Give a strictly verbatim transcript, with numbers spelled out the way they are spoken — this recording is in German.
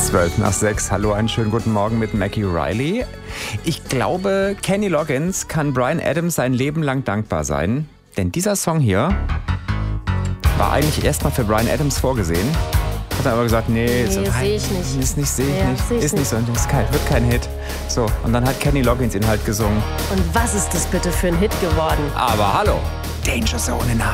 Zwölf nach sechs. Hallo, einen schönen guten Morgen mit Mackie Riley. Ich glaube, Kenny Loggins kann Bryan Adams sein Leben lang dankbar sein. Denn dieser Song hier war eigentlich erstmal für Bryan Adams vorgesehen. Hat er aber gesagt, nee, Nee, so, seh ich nicht. Ist nicht, sehe ich Ja, nicht. seh ich Ist nicht nicht. so, ist kein, wird kein Hit. So, und dann hat Kenny Loggins ihn halt gesungen. Und was ist das bitte für ein Hit geworden? Aber hallo, Danger Zone in